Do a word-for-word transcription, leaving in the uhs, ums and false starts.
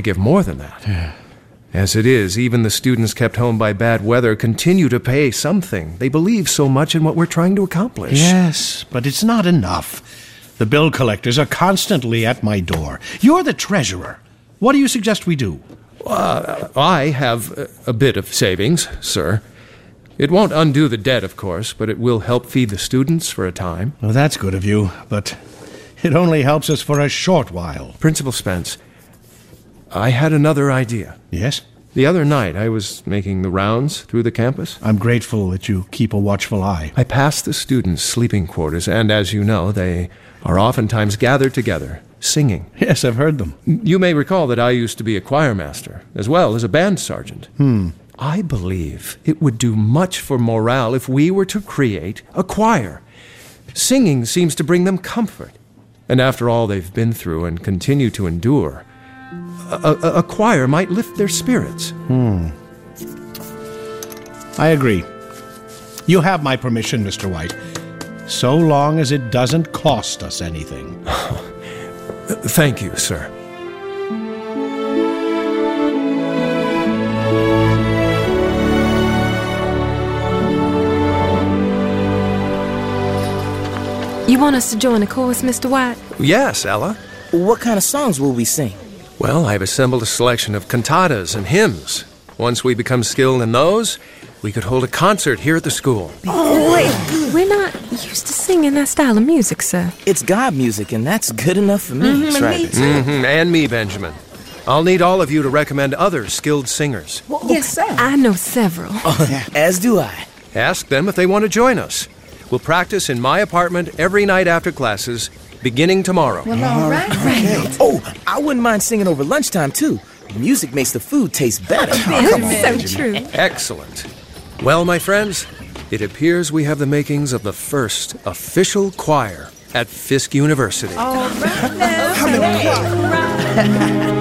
give more than that. As it is, even the students kept home by bad weather continue to pay something. They believe so much in what we're trying to accomplish. Yes, but it's not enough. The bill collectors are constantly at my door. You're the treasurer. What do you suggest we do? Uh, I have a, a bit of savings, sir. It won't undo the debt, of course, but it will help feed the students for a time. Well, that's good of you, but it only helps us for a short while. Principal Spence, I had another idea. Yes? The other night, I was making the rounds through the campus. I'm grateful that you keep a watchful eye. I passed the students' sleeping quarters, and as you know, they are oftentimes gathered together, singing. Yes, I've heard them. You may recall that I used to be a choir master, as well as a band sergeant. Hmm. I believe it would do much for morale if we were to create a choir. Singing seems to bring them comfort. And after all they've been through and continue to endure, a, a, a choir might lift their spirits. Hmm. I agree. You have my permission, Mister White, so long as it doesn't cost us anything. Thank you, sir. You want us to join a chorus, Mister White? Yes, Ella. What kind of songs will we sing? Well, I've assembled a selection of cantatas and hymns. Once we become skilled in those, we could hold a concert here at the school. Oh, wait. We're not used to singing that style of music, sir. It's God music, and that's good enough for me. Mm-hmm, That's right. me too. Mm-hmm, and me, Benjamin. I'll need all of you to recommend other skilled singers. Well, yes, sir. I know several. Oh, as do I. Ask them if they want to join us. We'll practice in my apartment every night after classes, beginning tomorrow. Well, all right. right. Oh, I wouldn't mind singing over lunchtime, too. Music makes the food taste better. That's so true. Excellent. Well, my friends, it appears we have the makings of the first official choir at Fisk University. All right now.